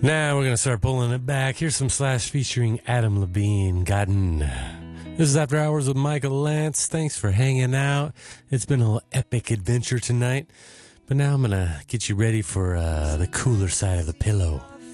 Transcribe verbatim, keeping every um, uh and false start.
Now we're going to start pulling it back. Here's some Slash featuring Adam Levine, Gotten. This is After Hours with Michael Lance. Thanks for hanging out. It's been an epic adventure tonight. But now I'm going to get you ready for uh, the cooler side of the pillow.